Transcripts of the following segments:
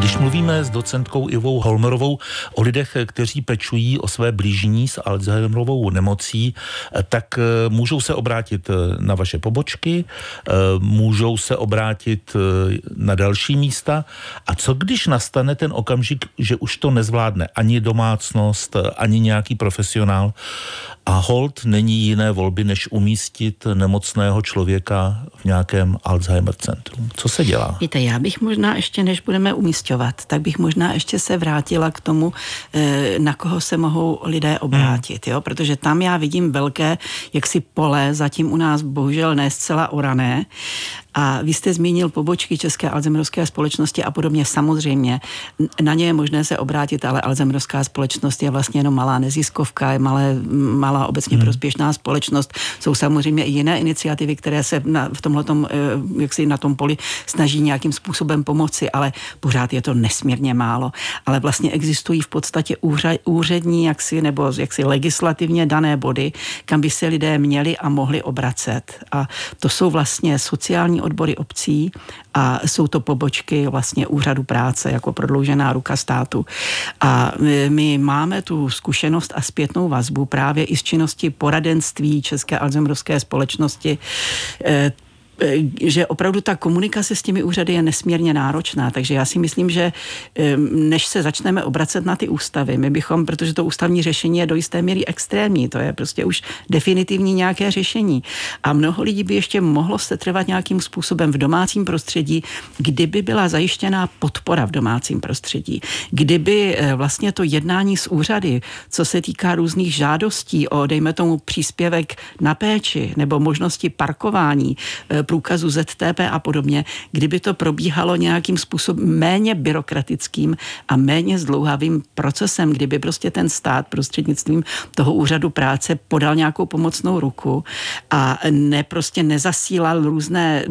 Když mluvíme s docentkou Ivou Holmerovou o lidech, kteří pečují o své blížní s Alzheimerovou nemocí, tak můžou se obrátit na vaše pobočky, můžou se obrátit na další místa. A co když nastane ten okamžik, že už to nezvládne ani domácnost, ani nějaký profesionál a holt není jiné volby, než umístit nemocného člověka v nějakém Alzheimer centru? Co se dělá? Víte, já bych možná ještě, než budeme umísťovat, tak bych možná ještě se vrátila k tomu, na koho se mohou lidé obrátit, jo? Protože tam já vidím velké jaksi pole, zatím u nás bohužel ne zcela orané. A vy jste zmínil pobočky České alzheimerovské společnosti a podobně. Samozřejmě na ně je možné se obrátit, ale Alzheimerovská společnost je vlastně jenom malá neziskovka, je malá obecně prospěšná společnost. Jsou samozřejmě i jiné iniciativy, které se v tomhletom, jaksi na tom poli snaží nějakým způsobem pomoci, ale pořád je to nesmírně málo. Ale vlastně existují v podstatě úřední nebo legislativně dané body, kam by se lidé měli a mohli obracet. A to jsou vlastně sociální odbory obcí a jsou to pobočky vlastně úřadu práce jako prodloužená ruka státu. A my máme tu zkušenost a zpětnou vazbu právě i z činnosti poradenství České alzheimerovské společnosti, že opravdu ta komunikace s těmi úřady je nesmírně náročná, takže já si myslím, že než se začneme obracet na ty ústavy, my bychom, protože to ústavní řešení je do jisté míry extrémní, to je prostě už definitivní nějaké řešení. A mnoho lidí by ještě mohlo setrvat nějakým způsobem v domácím prostředí, kdyby byla zajištěná podpora v domácím prostředí, kdyby vlastně to jednání s úřady, co se týká různých žádostí o, dejme tomu, příspěvek na péči nebo možnosti parkování, průkazu ZTP a podobně, kdyby to probíhalo nějakým způsobem méně byrokratickým a méně zdlouhavým procesem, kdyby prostě ten stát prostřednictvím toho úřadu práce podal nějakou pomocnou ruku a nezasílal různé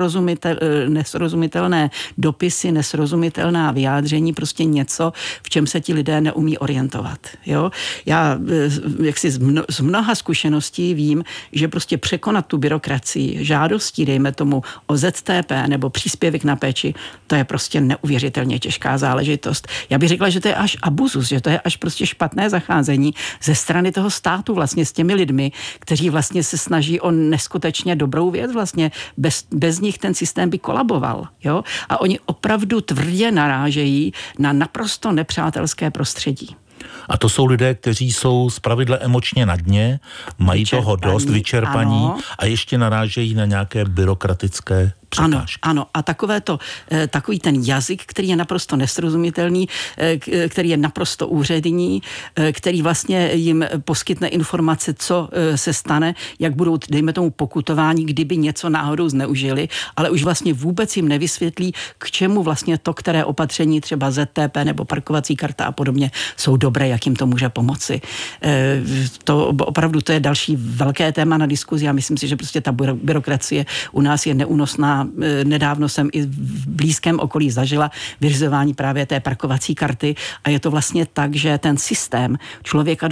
nesrozumitelné dopisy, nesrozumitelná vyjádření, prostě něco, v čem se ti lidé neumí orientovat. Jo? Já jaksi z mnoha zkušeností vím, že prostě překonat tu byrokracii žádostí, dejme tomu o ZTP nebo příspěvek na péči, to je prostě neuvěřitelně těžká záležitost. Já bych řekla, že to je až abuzus, že to je až prostě špatné zacházení ze strany toho státu vlastně s těmi lidmi, kteří vlastně se snaží o neskutečně dobrou věc, vlastně bez nich ten systém by kolaboval. Jo? A oni opravdu tvrdě narážejí na naprosto nepřátelské prostředí. A to jsou lidé, kteří jsou zpravidla emočně na dně, mají toho dost, vyčerpaní, ano. A ještě narážejí na nějaké byrokratické překážky. Ano. A takový ten jazyk, který je naprosto nesrozumitelný, který je naprosto úřední, který vlastně jim poskytne informace, co se stane, jak budou, dejme tomu, pokutování, kdyby něco náhodou zneužili, ale už vlastně vůbec jim nevysvětlí, k čemu vlastně to, které opatření, třeba ZTP nebo parkovací karta a podobně, jsou dobré, jak jim to může pomoci. To opravdu to je další velké téma na diskuzi a myslím si, že prostě ta byrokracie u nás je neúnosná. Nedávno jsem i v blízkém okolí zažila vyřizování právě té parkovací karty a je to vlastně tak, že ten systém člověka